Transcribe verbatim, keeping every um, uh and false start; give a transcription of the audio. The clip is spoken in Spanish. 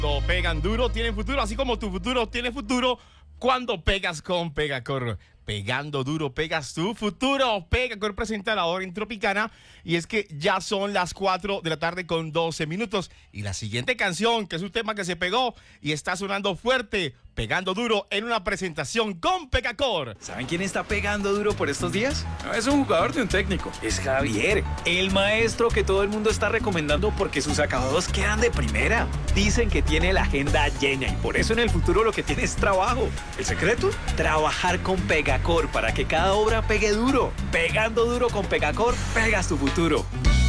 Cuando pegan duro, tienen futuro, así como tu futuro tiene futuro cuando pegas con Pegacor. Pegando duro, pegas tu futuro. Pegacor presenta la hora en Tropicana y es que ya son las cuatro de la tarde con doce minutos. Y la siguiente canción, que es un tema que se pegó y está sonando fuerte, pegando duro en una presentación con Pegacor. ¿Saben quién está pegando duro por estos días? No es un jugador de un técnico, es Javier, el maestro que todo el mundo está recomendando porque sus acabados quedan de primera. Dicen que tiene la agenda llena y por eso en el futuro lo que tiene es trabajo. ¿El secreto? Trabajar con Pegacor para que cada obra pegue duro. Pegando duro con Pegacor, pegas tu futuro.